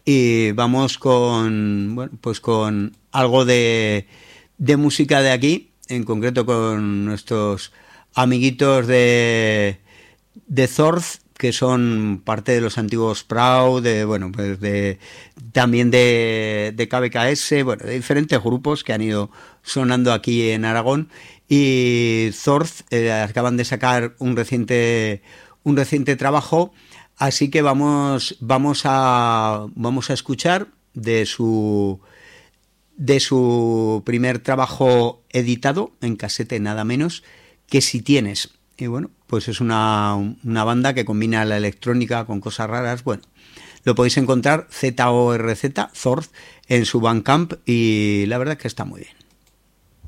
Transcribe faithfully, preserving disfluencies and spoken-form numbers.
y vamos con, bueno, pues con algo de, de música de aquí, en concreto con nuestros amiguitos de, de Zorz, que son parte de los antiguos Proud, de, bueno, pues de, también de, de K B K S, bueno, de diferentes grupos que han ido sonando aquí en Aragón. Y Zorz eh, acaban de sacar un reciente, un reciente trabajo, así que vamos, vamos a, vamos a escuchar de su, de su primer trabajo editado en casete, nada menos que Si Tienes. Y bueno, pues es una, una banda que combina la electrónica con cosas raras. Bueno, lo podéis encontrar Z O R Z, Zorz, en su Bandcamp, y la verdad es que está muy bien.